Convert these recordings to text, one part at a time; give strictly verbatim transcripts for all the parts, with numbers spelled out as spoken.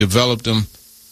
developed them.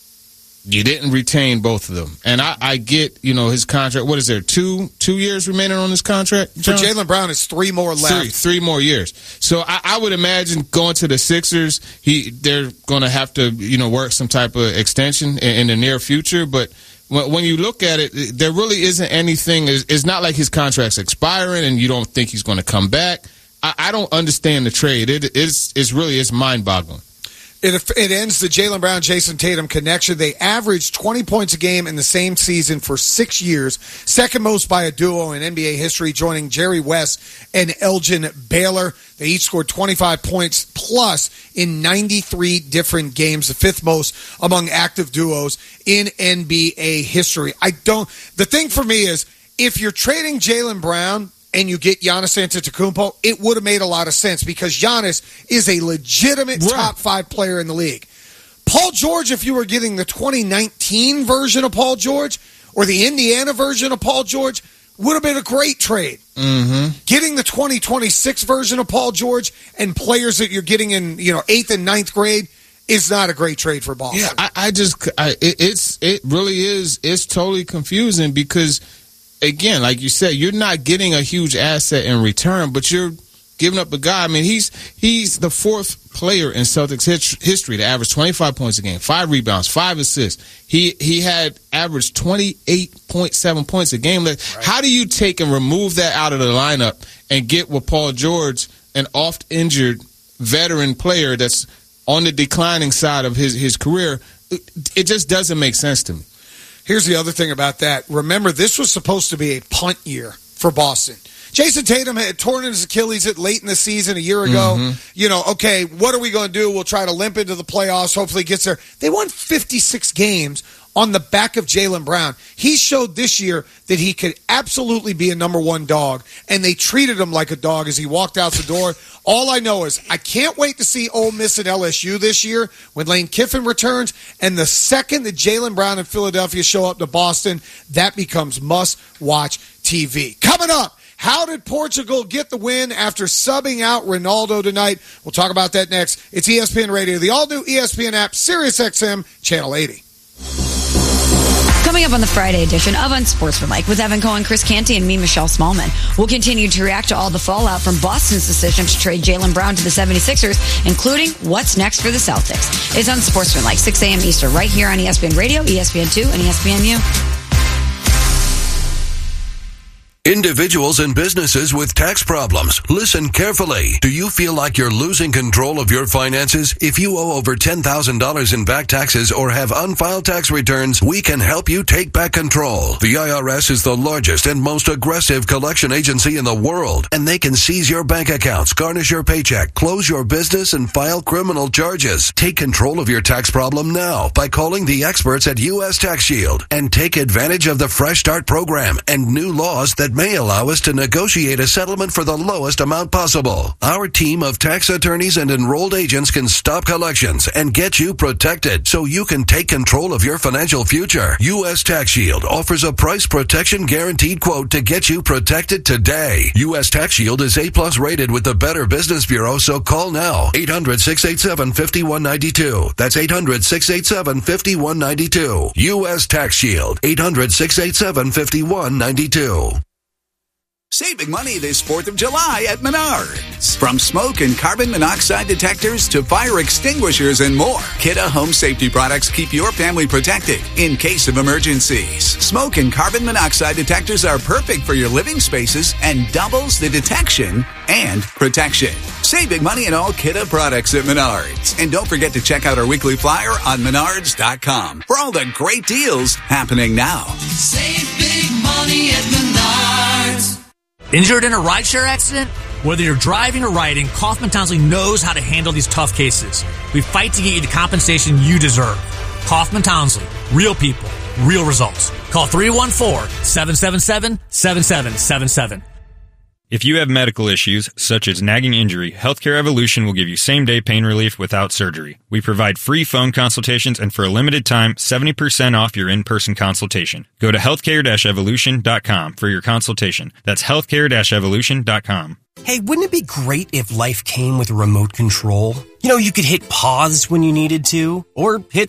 You didn't retain both of them. And I, I get, you know, his contract. What is there, two two years remaining on his contract? For Jaylen Brown, it's three more left. Three, three more years. So I, I would imagine going to the Sixers, he they're going to have to, you know, work some type of extension in, in the near future. But when, when you look at it, there really isn't anything. It's, it's not like his contract's expiring and you don't think he's going to come back. I, I don't understand the trade. It is it's really it's mind-boggling. It, it ends the Jaylen Brown, Jason Tatum connection. They averaged twenty points a game in the same season for six years, second most by a duo in N B A history, joining Jerry West and Elgin Baylor. They each scored twenty-five points plus in ninety-three different games, the fifth most among active duos in N B A history. I don't. The thing for me is, if you're trading Jaylen Brown and you get Giannis Antetokounmpo, it would have made a lot of sense because Giannis is a legitimate right. top five player in the league. Paul George, if you were getting the twenty nineteen version of Paul George or the Indiana version of Paul George, would have been a great trade. Mm-hmm. Getting the twenty twenty-six version of Paul George and players that you're getting in, you know, eighth and ninth grade is not a great trade for Boston. Yeah, I, I just, I, it, it's, it really is, it's totally confusing because, again, like you said, you're not getting a huge asset in return, but you're giving up a guy. I mean, he's he's the fourth player in Celtics hit, history to average twenty-five points a game, five rebounds, five assists. He he had averaged twenty-eight point seven points a game. Like, right. How do you take and remove that out of the lineup and get with Paul George, an oft-injured veteran player that's on the declining side of his, his career? It just doesn't make sense to me. Here's the other thing about that. Remember, this was supposed to be a punt year for Boston. Jason Tatum had torn his Achilles at late in the season a year ago. Mm-hmm. You know, okay, what are we going to do? We'll try to limp into the playoffs. Hopefully it gets there. They won fifty-six games on the back of Jaylen Brown. He showed this year that he could absolutely be a number one dog, and they treated him like a dog as he walked out the door. All I know is I can't wait to see Ole Miss at L S U this year when Lane Kiffin returns, and the second that Jaylen Brown and Philadelphia show up to Boston, that becomes must-watch T V. Coming up, how did Portugal get the win after subbing out Ronaldo tonight? We'll talk about that next. It's E S P N Radio, the all-new E S P N app, Sirius X M, Channel eighty. Coming up on the Friday edition of Unsportsmanlike with Evan Cohen, Chris Canty, and me, Michelle Smallman. We'll continue to react to all the fallout from Boston's decision to trade Jaylen Brown to the seventy-sixers, including what's next for the Celtics. It's Unsportsmanlike, six a.m. Eastern, right here on E S P N Radio, E S P N two, and E S P N U. Individuals and businesses with tax problems, listen carefully. Do you feel like you're losing control of your finances? If you owe over ten thousand dollars in back taxes or have unfiled tax returns, we can help you take back control. The I R S is the largest and most aggressive collection agency in the world, and they can seize your bank accounts, garnish your paycheck, close your business, and file criminal charges. Take control of your tax problem now by calling the experts at U S Tax Shield and take advantage of the Fresh Start program and new laws that may allow us to negotiate a settlement for the lowest amount possible. Our team of tax attorneys and enrolled agents can stop collections and get you protected so you can take control of your financial future. U S Tax Shield offers a price protection guaranteed quote to get you protected today. U S Tax Shield is A plus rated with the Better Business Bureau, so call now. eight hundred, six eight seven, five one nine two. That's eight hundred, six eight seven, five one nine two. U S Tax Shield. eight hundred, six eight seven, five one nine two. Save big money this fourth of July at Menards. From smoke and carbon monoxide detectors to fire extinguishers and more, Kidde Home Safety products keep your family protected in case of emergencies. Smoke and carbon monoxide detectors are perfect for your living spaces and doubles the detection and protection. Save big money in all Kidde products at Menards. And don't forget to check out our weekly flyer on menards dot com for all the great deals happening now. Save big money at Menards. Injured in a rideshare accident? Whether you're driving or riding, Kaufman Townsley knows how to handle these tough cases. We fight to get you the compensation you deserve. Kaufman Townsley. Real people. Real results. Call three one four, seven seven seven, seven seven seven seven. If you have medical issues, such as nagging injury, Healthcare Evolution will give you same-day pain relief without surgery. We provide free phone consultations and for a limited time, seventy percent off your in-person consultation. Go to healthcare dash evolution dot com for your consultation. That's healthcare dash evolution dot com. Hey, wouldn't it be great if life came with a remote control? You know, you could hit pause when you needed to, or hit